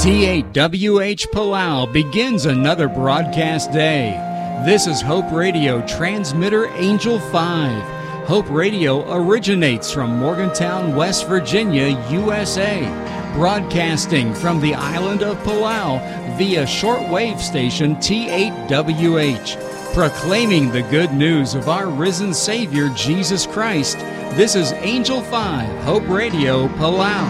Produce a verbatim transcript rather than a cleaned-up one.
T eight W H Palau begins another broadcast day. This is Hope Radio Transmitter Angel five. Hope Radio originates from Morgantown, West Virginia, U S A, broadcasting from the island of Palau via shortwave station T eight W H, proclaiming the good news of our risen Savior, Jesus Christ. This is Angel five, Hope Radio, Palau.